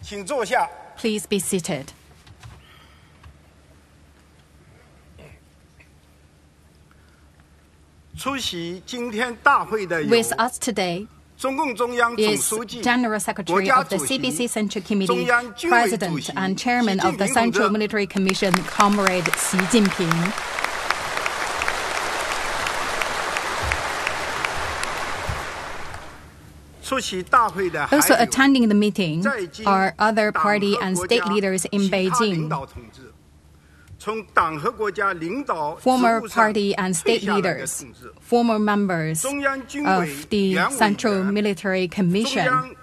请坐下。 Please be seated. 出席今天大会的有 With us today 中共中央总 is 书记、 General 国 Secretary 家 of the 主席、 CPC Central 中 Committee, 央军委主 President 席 and Chairman 习 of the 近平同 Central 志 Military Commission, Comrade Xi Jinping. 出席大会的还 Also 有 attending the meeting 在京 are other 党 party 和 and 国 state 家 leaders in 其他领 Beijing, 导同志，从党和国家领导职 former 务上 party and 退 state 下来的 leaders, 同志， former members 中央军委 of the 原委 Central 员、 Military 中 Commission, 央